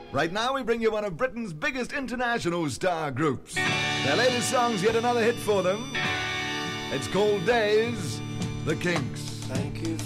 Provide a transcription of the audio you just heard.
Right now we bring you one of Britain's biggest international star groups. Their latest song's yet another hit for them. It's called Days, The Kinks. Thank you